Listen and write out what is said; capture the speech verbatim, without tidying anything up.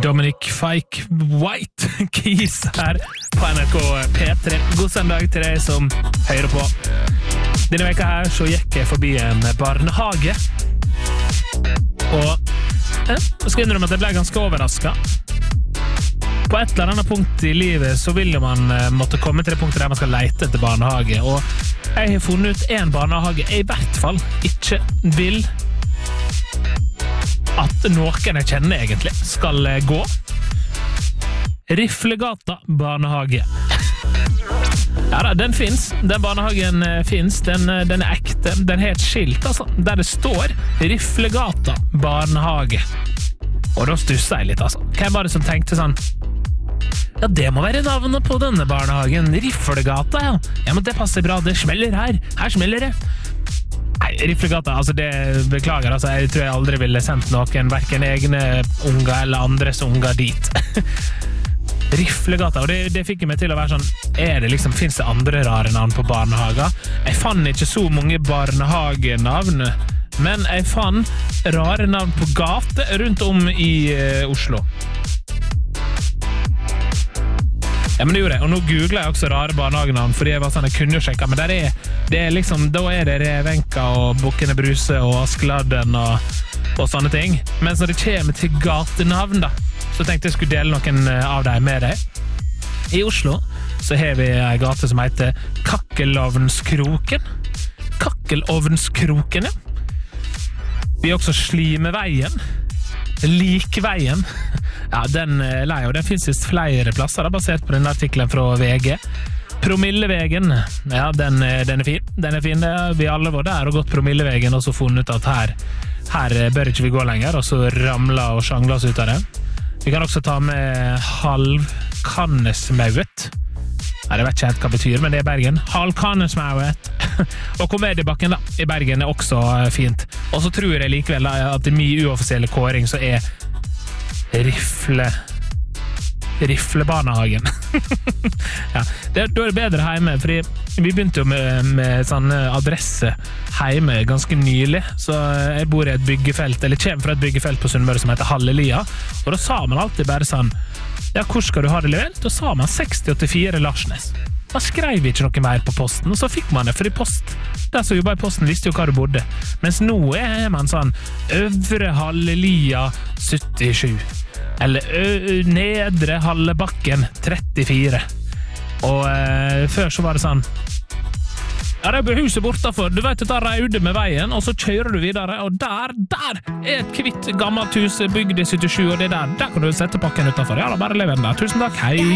Dominic Fike White Keys her på N R K P tre. God søndag til deg som hører på. Denne veka her så gikk jeg forbi en barnehage, og eh, jeg skal innrømme at jeg ble ganske overrasket. På et eller annet punkt i livet så vil man eh, måtte komme til det punktet der man skal lete etter barnehage, og jeg har funnet ut en barnehage jeg i hvert fall ikke vil at noen jeg kjenner egentlig skal gå. Riflegata barnehage. Ja da, den finnes. Den barnehagen finnes. Den, den er ekte. Den har et skilt, altså, der det står Riflegata barnehage. Og da stusser jeg litt, altså. Hvem var det som tenkte sånn? Ja, det må være navnet på denne barnehagen. Riflegata, ja. Ja, men det passer bra. Det smeller her. Her smeller det. Nei, Riflegata, altså det beklager, altså jeg tror jeg aldri ville sendt noen, hverken egne unger eller andres unger dit. Riflegata, og det, det fikk meg til å være sånn, er det liksom, finnes det andre rare navn på barnehager? Jeg fant ikke så mange barnehagenavn, men jeg fant rare navn på gate rundt om i uh, Oslo. Ja, men det gjorde jeg, og nå googlet jeg også rare barnehagenavn, fordi jeg var sånn, jeg kunne jo sjekke, men der er, det er liksom, da er det Revenka og Bukkene Bruse og Askeladden og, og sånne ting. Men når det kommer til gatenavn da, så tenkte jeg skulle dele noen av dem med deg. I Oslo så har vi en gate som heter Kakkelovnskroken. Kakkelovnskroken, ja. Vi har også Slimeveien. Likveien. Ja, den er lei, og den finnes just flere plasser, da, basert på den artiklen fra V G. Promillevegen, ja, den, den er fin. Den er fin, vi alle var der og gått Promillevegen, og så funnet ut at her, her bør ikke vi gå lenger, og så ramla og sjangla oss ut av det. Vi kan også ta med halvkannesmauet. Nei, jeg vet ikke helt hva det betyr, men det er Bergen. Halvkannesmauet. Og komediebakken da, i Bergen er også fint. Og så tror jeg likevel da, at i min uoffisielle kåring så er Rifle Riflebarnehagen. Ja, det, da er det bedre hjemme, fordi vi begynte jo med, med sånn adresse hjemme ganske nylig, så jeg bor i et byggefelt, eller kommer fra et byggefelt på Sunnmøre som heter Hallelia, og da sa man alltid bare sånn, ja, hvor skal du ha det levert? Da sa man seksti åttifire Larsnes. Da skrev vi ikke noe mer på posten, og så fikk man det, for i post, der som jobba i posten visste jo hva du bodde. Mens nå er man sånn, Øvre Hallelia syttisju, eller ø Nedre Hallebakken trettifire. Og øh, før så var det sånn, ja, det er huset bortafor, du vet at det er raude med veien, og så kjører du videre, og der, der er et kvitt gammelt hus bygd i syttisju, og det der, der kan du sette pakken utenfor. Ja, da bare lever den der. Tusen takk, hei!